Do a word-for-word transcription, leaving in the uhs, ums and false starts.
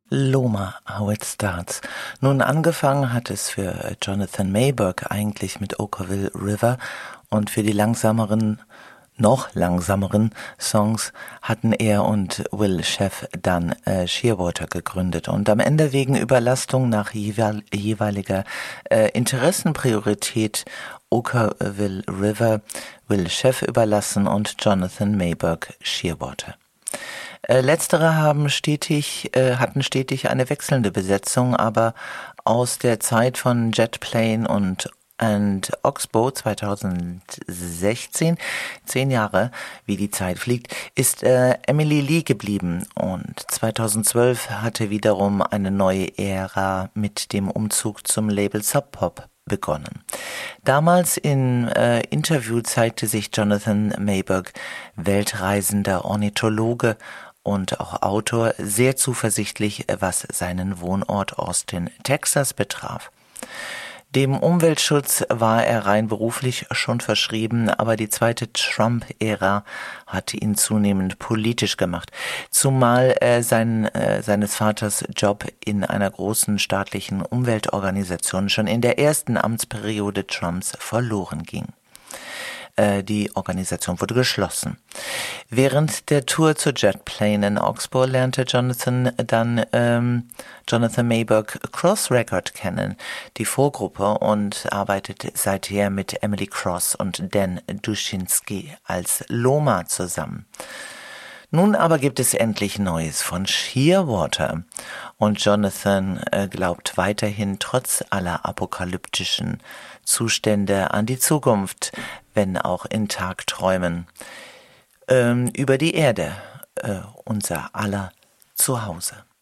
Loma, How It Starts. Nun, angefangen hat es für Jonathan Mayberg eigentlich mit Okkervil River und für die langsameren, noch langsameren Songs hatten er und Will Sheff dann äh, Shearwater gegründet und am Ende wegen Überlastung nach jeweil, jeweiliger äh, Interessenpriorität Okkervil River Will Sheff überlassen und Jonathan Mayberg Shearwater. Äh, letztere haben stetig, äh, hatten stetig eine wechselnde Besetzung, aber aus der Zeit von Jet Plane und and Oxbow zweitausendsechzehn, zehn Jahre, wie die Zeit fliegt, ist äh, Emily Lee geblieben und zweitausendzwölf hatte wiederum eine neue Ära mit dem Umzug zum Label Sub Pop begonnen. Damals im äh, Interview zeigte sich Jonathan Mayberg, weltreisender Ornithologe und auch Autor, sehr zuversichtlich, was seinen Wohnort Austin, Texas betraf. Dem Umweltschutz war er rein beruflich schon verschrieben, aber die zweite Trump-Ära hatte ihn zunehmend politisch gemacht, zumal äh, sein, äh, seines Vaters Job in einer großen staatlichen Umweltorganisation schon in der ersten Amtsperiode Trumps verloren ging. Die Organisation wurde geschlossen. Während der Tour zur Jet Plane in Oxbow lernte Jonathan dann ähm, Jonathan Mayberg Cross Record kennen, die Vorgruppe, und arbeitet seither mit Emily Cross und Dan Dushinsky als Loma zusammen. Nun aber gibt es endlich Neues von Shearwater und Jonathan äh, glaubt weiterhin trotz aller apokalyptischen Zustände an die Zukunft, wenn auch in Tagträumen, ähm, über die Erde, äh, unser aller Zuhause.